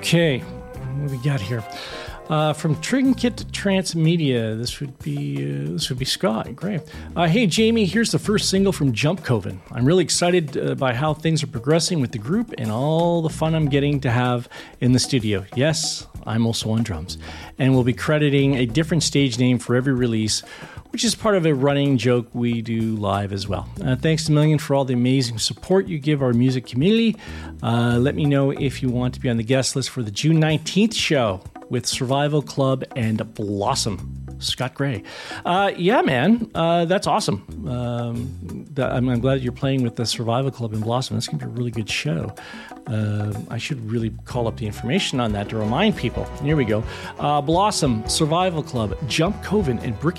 Okay, what do we got here? From Trinket Transmedia, this would be Scott. Great. Hey, Jamie, here's the first single from Jump Coven. I'm really excited by how things are progressing with the group and all the fun I'm getting to have in the studio. Yes, I'm also on drums. And we'll be crediting a different stage name for every release, which is part of a running joke we do live as well. Thanks a million for all the amazing support you give our music community. Let me know if you want to be on the guest list for the June 19th show with Survival Club and Blossom. Scott Gray. Yeah, man, that's awesome. I'm glad you're playing with the Survival Club and Blossom. That's going to be a really good show. I should really call up the information on that to remind people. Here we go. Blossom, Survival Club, Jump Coven, and Bricky